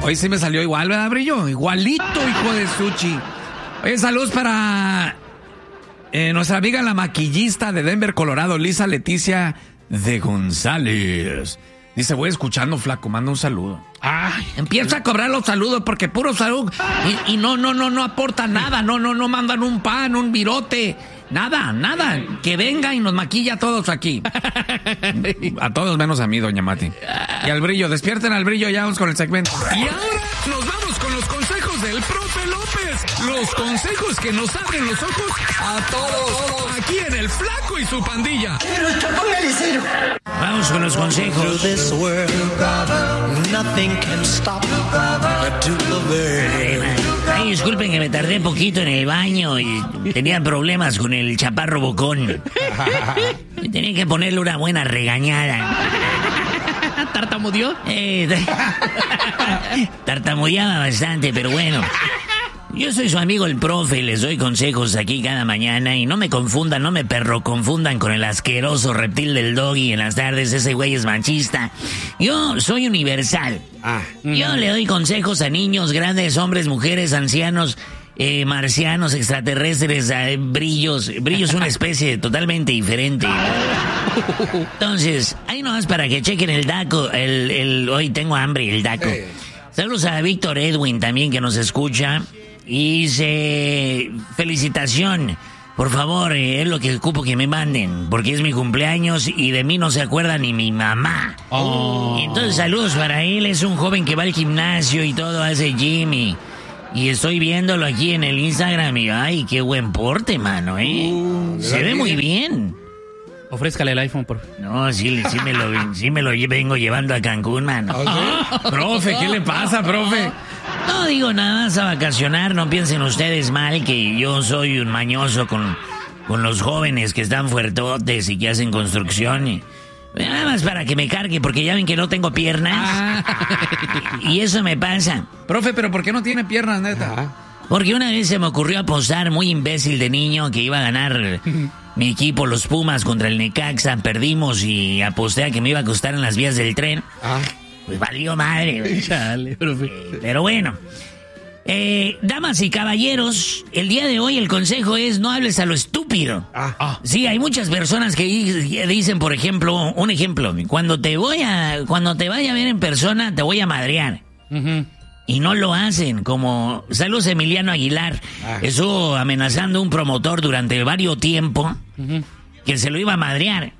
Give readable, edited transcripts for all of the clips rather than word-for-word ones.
Hoy sí me salió igual, ¿verdad, Brillo? Igualito, hijo de Suchi. Oye, saludos para nuestra amiga la maquillista de Denver, Colorado, Lisa Leticia de González. Dice, voy escuchando, flaco, manda un saludo. Ay, empieza a cobrar los saludos porque puro salud y no aporta nada, no mandan un pan, un virote, nada, que venga y nos maquilla a todos aquí. A todos menos a mí, doña Mati. Y al Brillo, despierten al Brillo, ya vamos con el segmento. Y ahora nos vamos con los consejos del profe López, los consejos que nos abren los ojos a todos, aquí en El Flaco y su pandilla. Vamos con los consejos. Ay, disculpen que me tardé poquito en el baño y tenía problemas con el chaparro bocón. Tenía que ponerle una buena regañada. ¿Tartamudeó? Tartamudeaba bastante, pero bueno. Yo soy su amigo el profe y les doy consejos aquí cada mañana y no me confundan, no me confundan con el asqueroso reptil del Doggy en las tardes, ese güey es machista. Yo soy universal. Yo le doy consejos a niños, grandes, hombres, mujeres, ancianos, marcianos, extraterrestres, brillos. Brillo es una especie totalmente diferente. Entonces, ahí nomás para que chequen el daco, hoy tengo hambre, el daco. Saludos a Víctor Edwin también que nos escucha. Y dice, felicitación, por favor, es lo que ocupo que me manden, porque es mi cumpleaños y de mí no se acuerda ni mi mamá. Y entonces saludos para él, es un joven que va al gimnasio y todo, hace gym y estoy viéndolo aquí en el Instagram y ay, qué buen porte, mano, se ve muy bien. Ofrézcale el iPhone, por favor. No, sí me lo vengo llevando a Cancún, mano. Profe, ¿qué le pasa, profe? No, digo, nada más a vacacionar, no piensen ustedes mal que yo soy un mañoso con los jóvenes que están fuertotes y que hacen construcción y... Nada más para que me cargue, porque ya ven que no tengo piernas. Y eso me pasa. Profe, ¿pero por qué no tiene piernas, neta? Porque una vez se me ocurrió apostar, muy imbécil de niño, que iba a ganar mi equipo, los Pumas, contra el Necaxa. Perdimos y aposté a que me iba a acostar en las vías del tren. Pues valió madre. Chale, profe. Pero bueno. Damas y caballeros, el día de hoy el consejo es no hables a lo estúpido. Sí, hay muchas personas que dicen, por ejemplo, un ejemplo, cuando te vaya a ver en persona te voy a madrear. Y no lo hacen, como saludos Emiliano Aguilar. Eso amenazando a un promotor durante varios tiempo que se lo iba a madrear.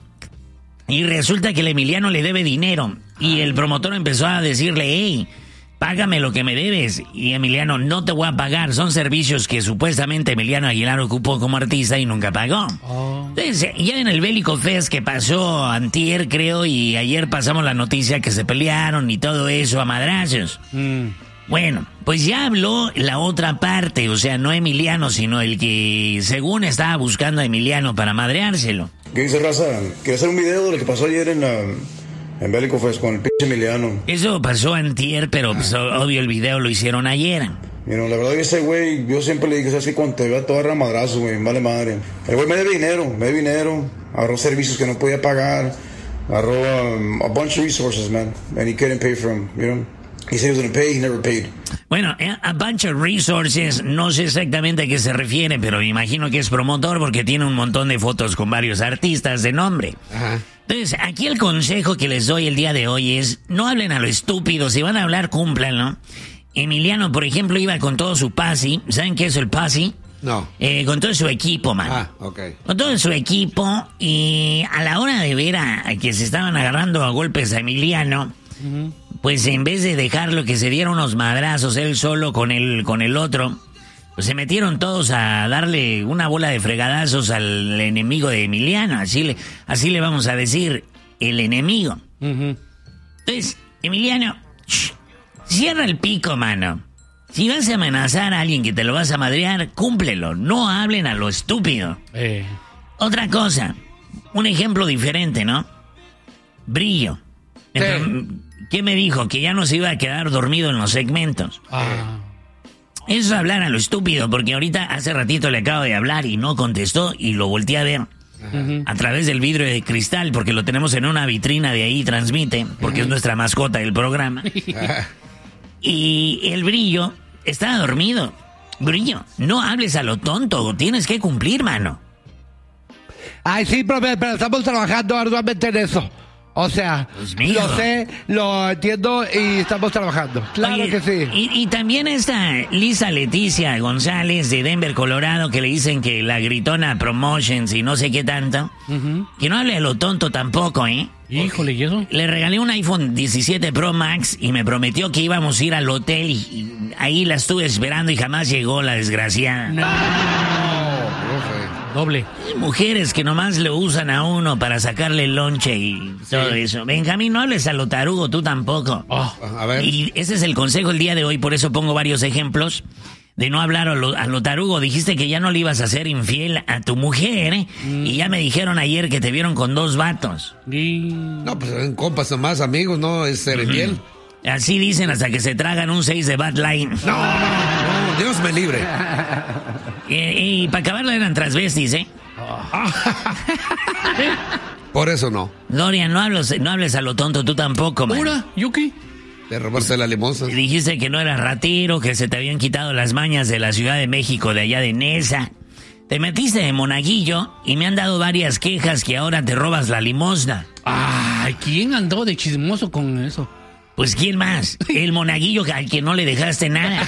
Y resulta que el Emiliano le debe dinero. Y el promotor empezó a decirle, hey, págame lo que me debes. Y Emiliano, no te voy a pagar. Son servicios que supuestamente Emiliano Aguilar ocupó como artista y nunca pagó. Entonces, ya en el Bélico Fest que pasó antier, creo, y ayer pasamos la noticia que se pelearon y todo eso a madrazos. Bueno, pues ya habló la otra parte, o sea, no Emiliano, sino el que según estaba buscando a Emiliano para madreárselo. ¿Qué dice, raza? Quiero hacer un video de lo que pasó ayer en Bélico Fest con el pinche Emiliano. Eso pasó antier, pero pues, obvio el video lo hicieron ayer. Mira, la verdad que ese güey, yo siempre le dije, ¿sabes qué? Cuando te vea todo agarra madrazo, güey, vale madre. El güey me debe dinero, agarró servicios que no podía pagar, agarró a bunch of resources, man, and he couldn't pay for them, you know? He said he was going to pay, he never paid. Bueno, a bunch of resources, no sé exactamente a qué se refiere, pero me imagino que es promotor porque tiene un montón de fotos con varios artistas de nombre. Entonces, aquí el consejo que les doy el día de hoy es, no hablen a lo estúpido, si van a hablar, cúmplanlo. Emiliano, por ejemplo, iba con todo su posse. ¿Saben qué es el posse? No. Con todo su equipo, man. Con todo su equipo, y a la hora de ver a que se estaban agarrando a golpes a Emiliano, pues en vez de dejarlo que se diera unos madrazos él solo con el otro, pues se metieron todos a darle una bola de fregadazos al enemigo de Emiliano. Así le vamos a decir, el enemigo. Entonces, Emiliano, cierra el pico, mano. Si vas a amenazar a alguien que te lo vas a madrear, cúmplelo. No hablen a lo estúpido. Otra cosa, un ejemplo diferente, ¿no? Brillo. ¿Qué me dijo? Que ya no se iba a quedar dormido en los segmentos. Eso es hablar a lo estúpido, porque ahorita hace ratito le acabo de hablar y no contestó y lo volteé a ver a través del vidrio de cristal, porque lo tenemos en una vitrina de ahí, transmite, porque es nuestra mascota del programa. Y el Brillo estaba dormido. Brillo, no hables a lo tonto, tienes que cumplir, mano. Ay, sí, profe, pero estamos trabajando arduamente en eso. O sea, Pues, mijo. lo sé, lo entiendo y estamos trabajando. Claro Oye, que sí. Y también esta Lisa Leticia González de Denver, Colorado, que le dicen que la gritona Promotions y no sé qué tanto. Que no hable a lo tonto tampoco, ¿eh? Híjole, ¿y eso? Le regalé un iPhone 17 Pro Max y me prometió que íbamos a ir al hotel y ahí la estuve esperando y jamás llegó la desgraciada. Doble. Mujeres que nomás lo usan a uno para sacarle el lonche y todo eso. Benjamín, no hables a lo tarugo, tú tampoco. A ver. Y ese es el consejo el día de hoy, por eso pongo varios ejemplos de no hablar a lo tarugo. Dijiste que ya no le ibas a ser infiel a tu mujer, ¿eh? Y ya me dijeron ayer que te vieron con 2 vatos. No, pues en compas nomás, amigos, no es ser infiel. Así dicen hasta que se tragan un 6 de Bad Line. No, Dios me libre. Y para acabarla eran transvestis, ¿eh? Por eso no. Dorian, no hables a lo tonto, tú tampoco, man. ¿Ahora? ¿Yo qué? De robarse la limonza. Dijiste que no eras ratero, que se te habían quitado las mañas de la Ciudad de México, de allá de Nesa. Te metiste de monaguillo y me han dado varias quejas que ahora te robas la limosna. Ay, ¿quién andó de chismoso con eso? Pues, ¿quién más? El monaguillo al que no le dejaste nada.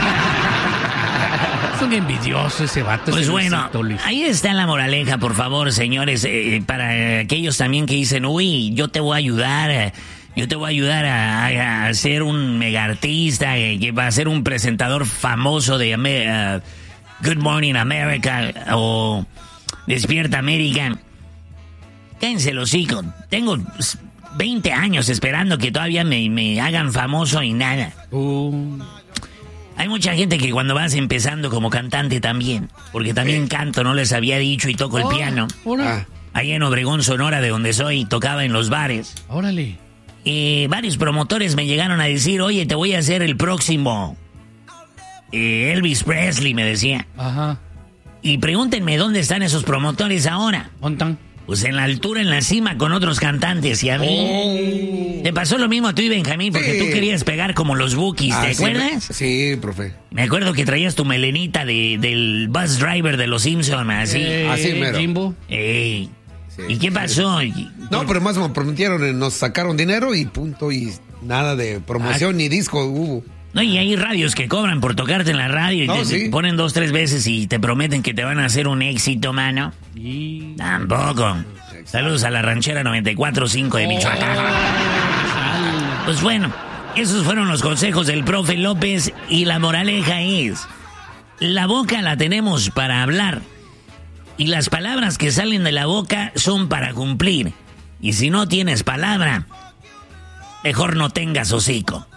Es un envidioso ese vato. Pues ese bueno, Luisito, Luis. ahí está la moraleja, por favor, señores. Para aquellos también que dicen, uy, yo te voy a ayudar. Yo te voy a ayudar a ser un mega artista, que va a ser un presentador famoso de Good Morning America o Despierta América. Cállense los hijos. Tengo 20 años esperando que todavía me hagan famoso y nada. Hay mucha gente que cuando vas empezando como cantante también, porque también canto, no les había dicho, y toco el piano. Ahora. Ahí en Obregón, Sonora, de donde soy, tocaba en los bares. Órale. Varios promotores me llegaron a decir, oye, te voy a hacer el próximo Elvis Presley, me decía. Ajá. Y pregúntenme dónde están esos promotores ahora. ¿Ontan? Pues en la altura, en la cima, con otros cantantes. Y a mí te pasó lo mismo a tú y Benjamín, porque tú querías pegar como los Bookies, ¿te acuerdas? Sí, profe. Me acuerdo que traías tu melenita del bus driver de los Simpsons, así. Así mero. Jimbo. Ey. ¿Y qué pasó? No, pero más me prometieron, nos sacaron dinero y punto, y nada de promoción ni disco hubo. No, y hay radios que cobran por tocarte en la radio y te ponen 2, 3 veces y te prometen que te van a hacer un éxito, mano. Tampoco. Saludos a la ranchera 94.5 de Michoacán. Pues bueno, esos fueron los consejos del profe López y la moraleja es, la boca la tenemos para hablar y las palabras que salen de la boca son para cumplir. Y si no tienes palabra, mejor no tengas hocico.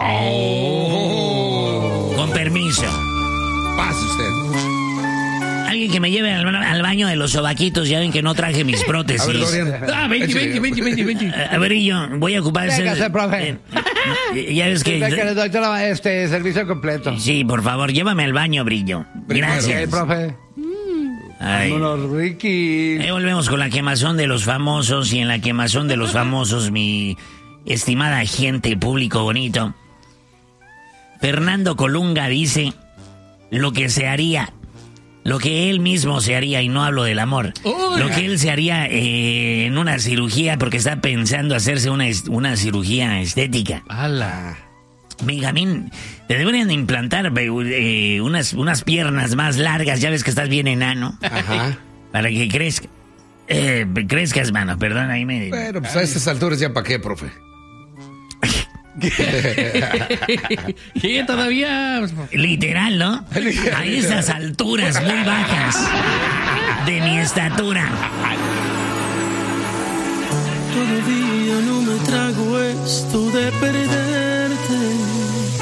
Con permiso. Pase usted. Alguien que me lleve al baño de los sobaquitos. Ya ven que no traje mis prótesis. A ver, Dorian. Vente. A ver, yo voy a ocupar Véngase, profe. ya ves que... Doctora, servicio completo. Sí, por favor, llévame al baño, Brillo. Gracias. Ok, profe. Ay. Vámonos, Ricky. Ahí volvemos con la quemazón de los famosos. Y en la quemazón de los famosos, mi estimada gente, público bonito, Fernando Colunga dice lo que se haría, lo que él mismo se haría, y no hablo del amor, lo que él se haría en una cirugía, porque está pensando hacerse una cirugía estética. ¡Hala! Benjamín, te deberían de implantar unas piernas más largas, ya ves que estás bien enano. Ajá. Para que crezcas, mano, perdón, ahí me... Pero pues a estas alturas ya para qué, profe. ¿Qué todavía? Literal, ¿no? A esas alturas muy bajas de mi estatura. Todavía no me trago esto de perderte.